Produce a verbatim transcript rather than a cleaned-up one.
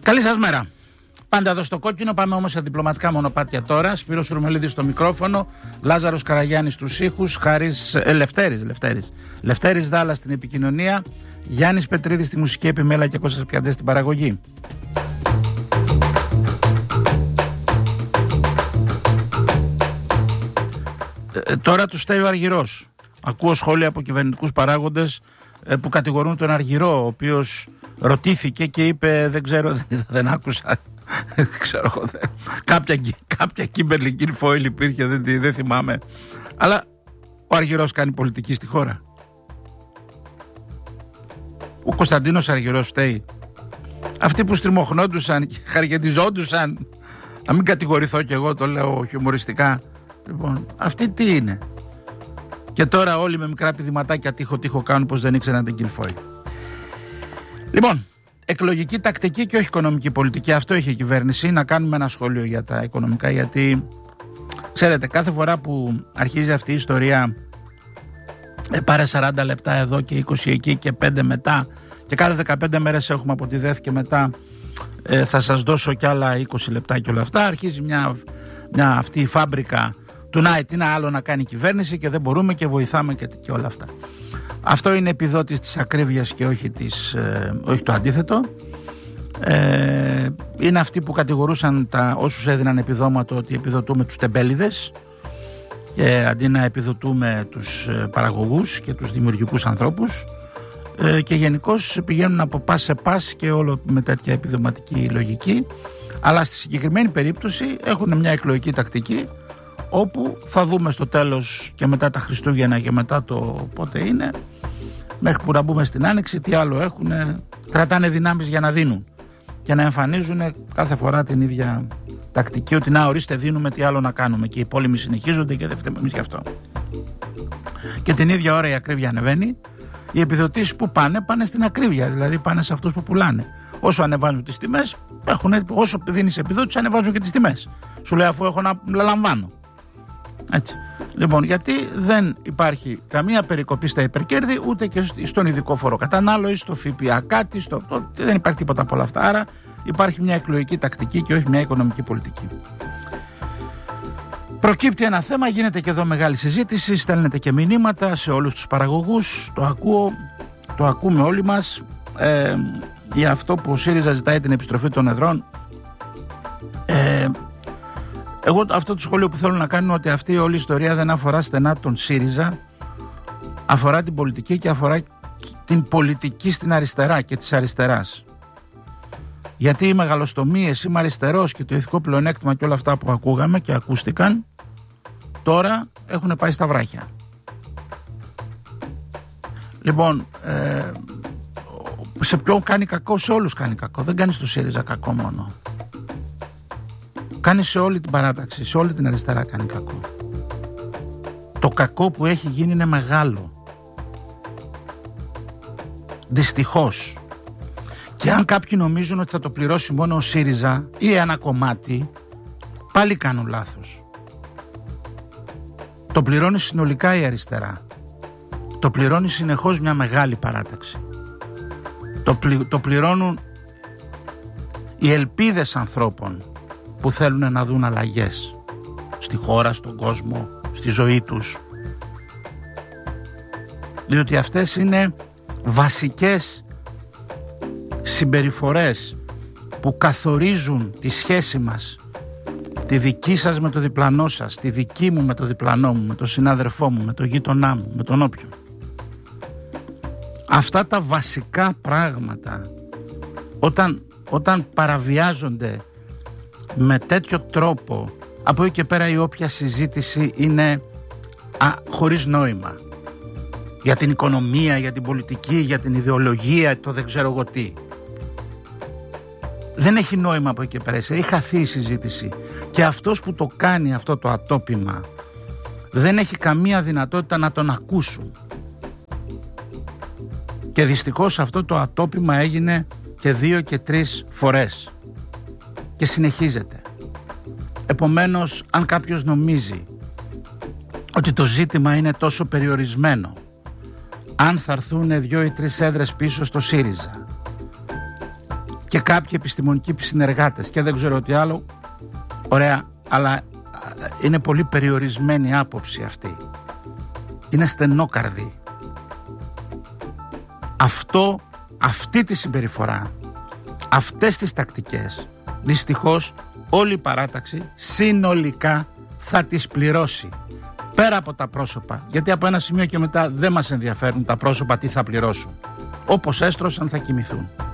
Καλή σας μέρα. Πάντα εδώ στο κόκκινο, πάμε όμως σε διπλωματικά μονοπάτια τώρα. Σπύρος Ουρμελίδης στο μικρόφωνο, Λάζαρος Καραγιάννης στους ήχους, Χάρης, ε, Λευτέρης, Λευτέρης, Λευτέρης Δάλας στην επικοινωνία, Γιάννης Πετρίδης στη μουσική επιμέλεια και Κώστας Πιαντές στην παραγωγή. Ε, τώρα του στέει ο Αργυρός. Ακούω σχόλια από κυβερνητικούς παράγοντες ε, που κατηγορούν τον Αργυρό, ο οποίος ρωτήθηκε και είπε δεν ξέρω, δεν, δεν άκουσα. Δεν ξέρω, δεν. Κάποια, κάποια Kimberly Guilfoyle υπήρχε, δεν, δεν θυμάμαι. Αλλά ο Αργυρός κάνει πολιτική στη χώρα. Ο Κωνσταντίνος Αργυρός φταίει. Αυτοί που στριμωχνόντουσαν και χαργεντιζόντουσαν, να μην κατηγορηθώ κι εγώ, το λέω χιουμοριστικά. Λοιπόν, αυτοί τι είναι? Και τώρα όλοι με μικρά πηδηματάκια τείχο τείχο κάνουν πως δεν ήξεραν την Guilfoyle. Λοιπόν, εκλογική τακτική και όχι οικονομική πολιτική. Αυτό έχει η κυβέρνηση. Να κάνουμε ένα σχόλιο για τα οικονομικά, γιατί ξέρετε, κάθε φορά που αρχίζει αυτή η ιστορία, ε, πάρε σαράντα λεπτά εδώ και είκοσι εκεί και πέντε μετά, και κάθε δεκαπέντε μέρες έχουμε από τη ΔΕΘ και μετά ε, θα σας δώσω κι άλλα είκοσι λεπτά και όλα αυτά. Αρχίζει μια, μια αυτή η φάμπρικα του να, τι να άλλο να κάνει η κυβέρνηση και δεν μπορούμε και βοηθάμε και, και όλα αυτά. Αυτό είναι επιδότης της ακρίβειας και όχι, της, ε, όχι το αντίθετο. Ε, είναι αυτοί που κατηγορούσαν τα, όσους έδιναν επιδόματο ότι επιδοτούμε τους τεμπέληδες και αντί να επιδοτούμε τους ε, παραγωγούς και τους δημιουργικούς ανθρώπους, ε, και γενικώς πηγαίνουν από πας σε πας και όλο με τέτοια επιδοματική λογική. Αλλά στη συγκεκριμένη περίπτωση έχουν μια εκλογική τακτική, όπου θα δούμε στο τέλος και μετά τα Χριστούγεννα και μετά το πότε είναι, μέχρι που να μπούμε στην Άνοιξη, τι άλλο έχουν. Κρατάνε δυνάμεις για να δίνουν και να εμφανίζουν κάθε φορά την ίδια τακτική, ότι να ορίστε δίνουμε, τι άλλο να κάνουμε, και οι πόλεμοι συνεχίζονται και δεν φταίμε εμείς γι' αυτό. Και την ίδια ώρα η ακρίβεια ανεβαίνει. Οι επιδοτήσεις που πάνε, πάνε στην ακρίβεια, δηλαδή πάνε σε αυτούς που πουλάνε. Όσο ανεβάζουν τις τιμές, έχουν, όσο δίνεις επιδότηση ανεβάζουν και τις τιμές. Σου λέει αφού έχω να λαμβάνω. Έτσι. Λοιπόν, γιατί δεν υπάρχει καμία περικοπή στα υπερκέρδη, ούτε και στον ειδικό φόρο κατανάλωση, στο ΦΠΑ κάτι, στο, το, δεν υπάρχει τίποτα από όλα αυτά. Άρα υπάρχει μια εκλογική τακτική και όχι μια οικονομική πολιτική. Προκύπτει ένα θέμα, γίνεται και εδώ μεγάλη συζήτηση, στέλνετε και μηνύματα σε όλους τους παραγωγούς, το ακούω, το ακούμε όλοι μας, ε, για αυτό που ο ΣΥΡΙΖΑ ζητάει την επιστροφή των εδρών. Ε, Εγώ αυτό το σχόλιο που θέλω να κάνω είναι ότι αυτή όλη η ιστορία δεν αφορά στενά τον ΣΥΡΙΖΑ, αφορά την πολιτική και αφορά την πολιτική στην αριστερά και της αριστεράς. Γιατί οι μεγαλοστομίες, είμαι αριστερός και το ηθικό πλεονέκτημα και όλα αυτά που ακούγαμε και ακούστηκαν, τώρα έχουν πάει στα βράχια. Λοιπόν, ε, σε ποιον κάνει κακό? Σε όλους κάνει κακό, δεν κάνει στο ΣΥΡΙΖΑ κακό μόνο. Κάνει σε όλη την παράταξη, σε όλη την αριστερά κάνει κακό. Το κακό που έχει γίνει είναι μεγάλο. Δυστυχώς. Και αν κάποιοι νομίζουν ότι θα το πληρώσει μόνο ο ΣΥΡΙΖΑ ή ένα κομμάτι, πάλι κάνουν λάθος. Το πληρώνει συνολικά η αριστερά. Το πληρώνει συνεχώς μια μεγάλη παράταξη. Το, πλη, το πληρώνουν οι ελπίδες ανθρώπων που θέλουν να δουν αλλαγές στη χώρα, στον κόσμο, στη ζωή τους. Διότι αυτές είναι βασικές συμπεριφορές που καθορίζουν τη σχέση μας, τη δική σας με το διπλανό σας, τη δική μου με το διπλανό μου, με τον συνάδελφό μου, με τον γείτονά μου, με τον όποιον. Αυτά τα βασικά πράγματα, όταν, όταν παραβιάζονται με τέτοιο τρόπο, από εκεί και πέρα η όποια συζήτηση είναι α, χωρίς νόημα. Για την οικονομία, για την πολιτική, για την ιδεολογία, το δεν ξέρω εγώ τι. Δεν έχει νόημα από εκεί και πέρα. Έχει χαθεί η συζήτηση. Και αυτός που το κάνει αυτό το ατόπιμα δεν έχει καμία δυνατότητα να τον ακούσουν. Και δυστυχώς αυτό το ατόπιμα έγινε και δύο και τρεις φορές. Και συνεχίζεται. Επομένως, αν κάποιος νομίζει ότι το ζήτημα είναι τόσο περιορισμένο, αν θα έρθουν δύο ή τρεις έδρες πίσω στο ΣΥΡΙΖΑ και κάποιοι επιστημονικοί συνεργάτες και δεν ξέρω τι άλλο. Ωραία, αλλά είναι πολύ περιορισμένη η άποψη αυτή. Είναι στενόκαρδη. Αυτό, αυτή τη συμπεριφορά, αυτές τις τακτικές, δυστυχώς όλη η παράταξη συνολικά θα τις πληρώσει. Πέρα από τα πρόσωπα, γιατί από ένα σημείο και μετά δεν μας ενδιαφέρουν τα πρόσωπα τι θα πληρώσουν. Όπως έστρωσαν θα κοιμηθούν.